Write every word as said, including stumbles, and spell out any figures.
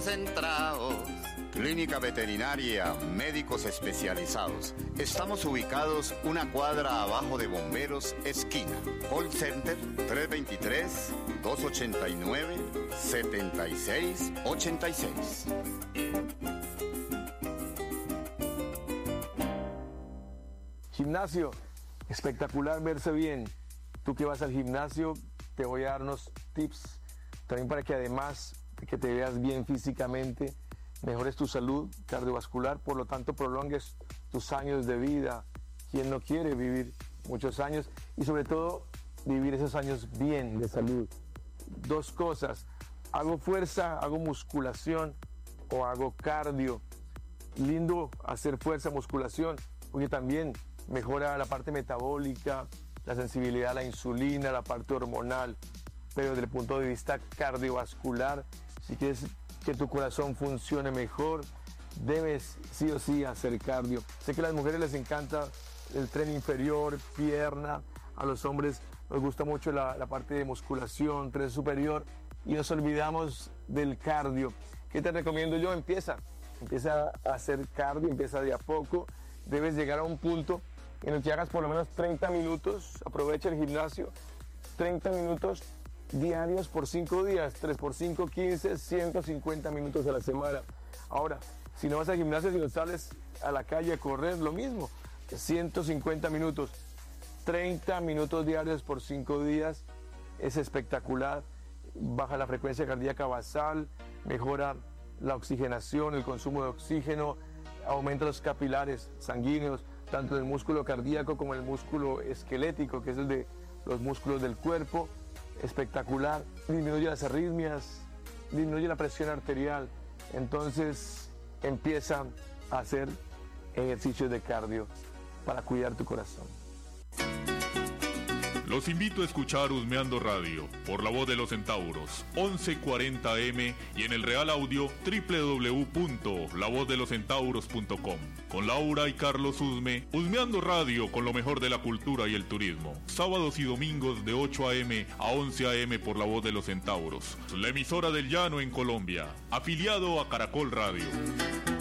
Centrados. Clínica Veterinaria, médicos especializados. Estamos ubicados una cuadra abajo de Bomberos, esquina. Call Center tres dos tres, dos ocho nueve, siete seis ocho seis. Gimnasio, espectacular verse bien. Tú que vas al gimnasio, te voy a dar unos tips también para que además de que te veas bien físicamente, mejores tu salud cardiovascular, por lo tanto prolongues tus años de vida. ¿Quién no quiere vivir muchos años? Y sobre todo, vivir esos años bien de salud. Dos cosas, hago fuerza, hago musculación o hago cardio. Lindo hacer fuerza, musculación, porque también mejora la parte metabólica, la sensibilidad a la insulina, la parte hormonal, pero desde el punto de vista cardiovascular, si quieres que tu corazón funcione mejor, debes sí o sí hacer cardio. Sé que a las mujeres les encanta el tren inferior, pierna, a los hombres nos gusta mucho la, la parte de musculación, tren superior, y nos olvidamos del cardio. ¿Qué te recomiendo yo? Empieza, empieza a hacer cardio, empieza de a poco, debes llegar a un punto en el que hagas por lo menos treinta minutos, aprovecha el gimnasio, treinta minutos diarios por cinco días, tres por cinco, quince, ciento cincuenta minutos a la semana. Ahora, si no vas al gimnasio, si no sales a la calle a correr, lo mismo, ciento cincuenta minutos, treinta minutos diarios por cinco días, es espectacular, baja la frecuencia cardíaca basal, mejora la oxigenación, el consumo de oxígeno, aumenta los capilares sanguíneos, tanto del músculo cardíaco como el músculo esquelético, que es el de los músculos del cuerpo. Espectacular, disminuye las arritmias, disminuye la presión arterial. Entonces empieza a hacer ejercicios de cardio para cuidar tu corazón. Los invito a escuchar Husmeando Radio por La Voz de los Centauros, once cuarenta A M y en el Real Audio doble u doble u doble u punto la voz de los centauros punto com. Con Laura y Carlos Husme, Husmeando Radio con lo mejor de la cultura y el turismo. Sábados y domingos de ocho A M a once A M por La Voz de los Centauros. La emisora del Llano en Colombia, afiliado a Caracol Radio.